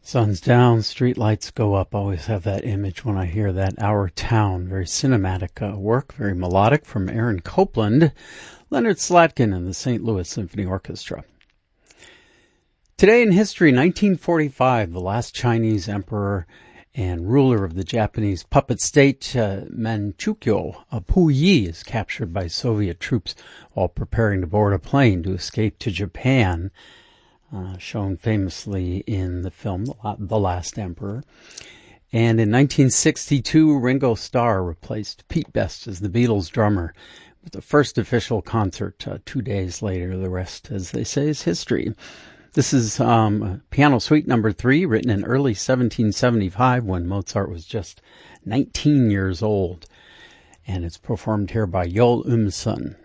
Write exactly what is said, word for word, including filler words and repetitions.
Sun's down, street lights go up. Always have that image when I hear that. Our Town, very cinematic uh, work, very melodic, from Aaron Copland, Leonard Slatkin, and the Saint Louis Symphony Orchestra. Today in history, nineteen forty-five, the last Chinese emperor and ruler of the Japanese puppet state, uh, Manchukuo uh, Puyi, is captured by Soviet troops while preparing to board a plane to escape to Japan. Uh, shown famously in the film The Last Emperor. And in nineteen sixty-two, Ringo Starr replaced Pete Best as the Beatles drummer with the first official concert uh, two days later. The rest, as they say, is history. This is um, Piano Suite number three, written in early seventeen seventy-five when Mozart was just nineteen years old. And it's performed here by Joel Umsson.